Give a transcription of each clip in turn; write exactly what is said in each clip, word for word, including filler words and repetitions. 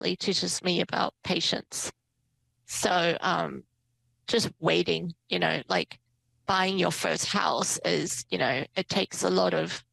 basically teaches me about patience. So um, just waiting, you know, like buying your first house is, you know, it takes a lot of,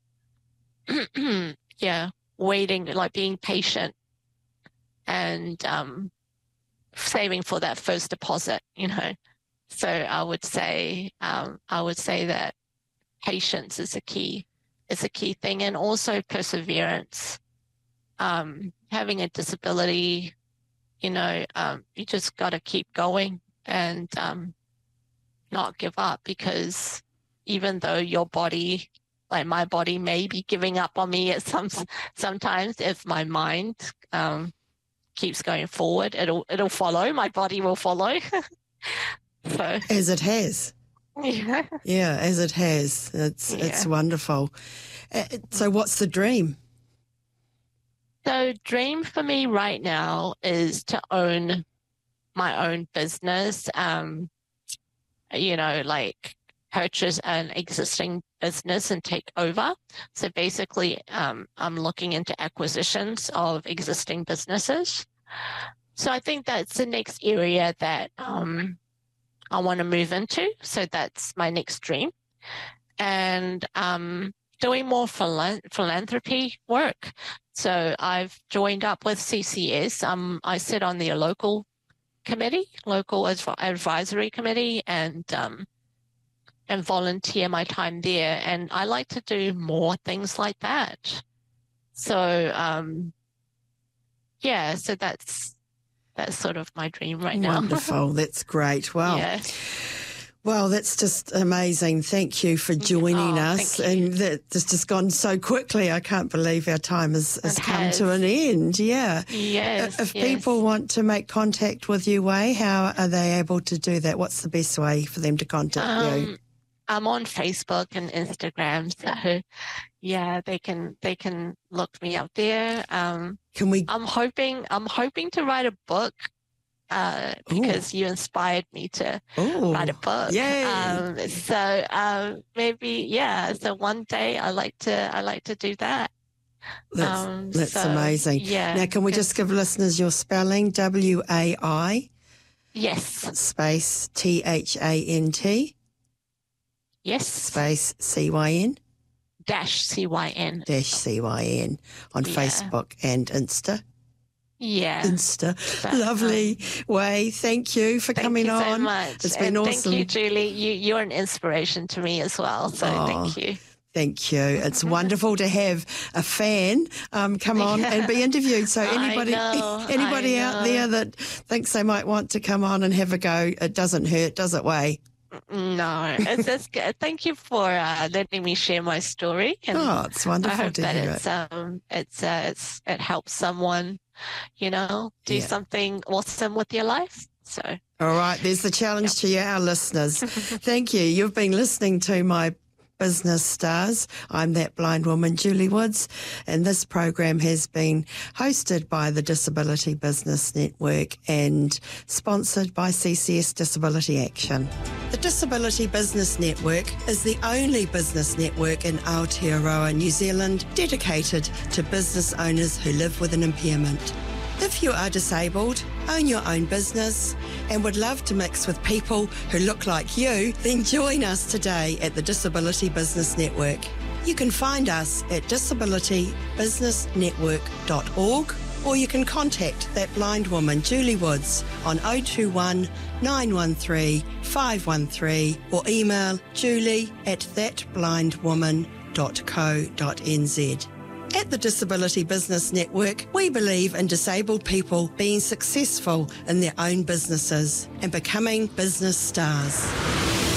yeah, waiting, like being patient and um, saving for that first deposit, you know. So I would say, um, I would say that patience is a key, is a key thing, and also perseverance. Um, having a disability, you know, um, you just got to keep going and um, not give up, because even though your body, like my body may be giving up on me at some sometimes, if my mind um, keeps going forward, it'll it'll follow. My body will follow. So as it has. Yeah. Yeah, as it has. It's Yeah. it's wonderful. Uh, so what's the dream? So dream for me right now is to own my own business, um, you know, like purchase an existing business and take over. So basically, um, I'm looking into acquisitions of existing businesses. So I think that's the next area that um, I want to move into. So that's my next dream. And um, doing more philan- philanthropy work. So I've joined up with C C S. Um, I sit on the local committee, local adv- advisory committee, and um, and volunteer my time there. And I like to do more things like that. So um, yeah, so that's that's sort of my dream right now. Wonderful. That's great. Wow. Yeah. Well, that's just amazing. Thank you for joining Oh, us. thank you. And that's just gone so quickly. I can't believe our time has, has It come has. to an end. Yeah. Yes. If yes. people want to make contact with you, Wei, how are they able to do that? What's the best way for them to contact you? Um, I'm on Facebook and Instagram, so yeah, they can they can look me up there. Um, Can we? I'm hoping I'm hoping to write a book, uh, because you inspired me to Oh, write a book. yay. Um, so um, maybe yeah. So one day I like to I like to do that. That's, Um, that's so, amazing. Yeah. Now, can we just give listeners your spelling? W A I Yes. space T H A N T Yes. space C Y N Dash C Y N. dash C Y N on Yeah. Facebook and Insta. Yeah. Insta. But, Lovely. Wei, thank you for Thank coming you so on. much. It's been and awesome. Thank you, Julie. You, you're an inspiration to me as well. So Oh, thank you. Thank you. It's wonderful to have a fan um, come on and be interviewed. So I anybody know, anybody I out know. there that thinks they might want to come on and have a go, it doesn't hurt, does it, Wei? No, it's just good. Thank you for uh, letting me share my story. And Oh, it's I wonderful hope to that hear it's it. um it's uh, it's it helps someone, you know, do Yeah. something awesome with your life. So All right, there's the challenge to you, our listeners. Thank you. You've been listening to My Business Stars. I'm that blind woman, Julie Woods, and this program has been hosted by the Disability Business Network and sponsored by C C S Disability Action. The Disability Business Network is the only business network in Aotearoa, New Zealand, dedicated to business owners who live with an impairment. If you are disabled, own your own business, and would love to mix with people who look like you, then join us today at the Disability Business Network. You can find us at disability business network dot org, or you can contact that blind woman, Julie Woods, on oh two one, nine one three, five one three, or email julie at that blind woman dot co dot n z. At the Disability Business Network, we believe in disabled people being successful in their own businesses and becoming business stars.